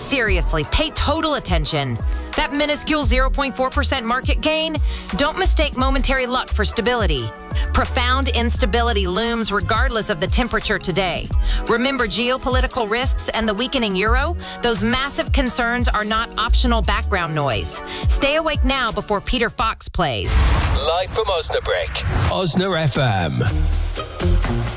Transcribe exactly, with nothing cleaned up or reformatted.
seriously, pay total attention. That minuscule zero point four percent market gain? Don't mistake momentary luck for stability. Profound instability looms regardless of the temperature today. Remember geopolitical risks and the weakening euro? Those massive concerns are not optional background noise. Stay awake now before Peter Fox plays. Live from Osnabrück, Osna F M.